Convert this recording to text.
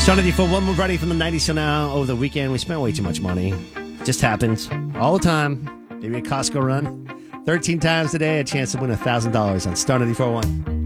Starting the for one more ready from the 90s till now. Over the weekend, we spent way too much money. Just happens. All the time. Maybe a Costco run. 13 times today, a chance to win $1,000 on Star 94.1.